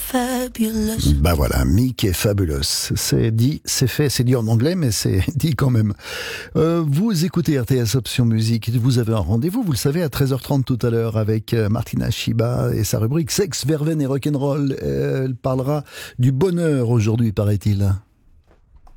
fabulous. Bah voilà, Mickey Fabulous. C'est dit, c'est fait, c'est dit en anglais, mais c'est dit quand même. Vous écoutez RTS Option Musique. Vous avez un rendez-vous, vous le savez, à 13h30 tout à l'heure avec Martina Shiba et sa rubrique Sexe, Verveine et Rock'n'Roll. Elle parlera du bonheur aujourd'hui, paraît-il.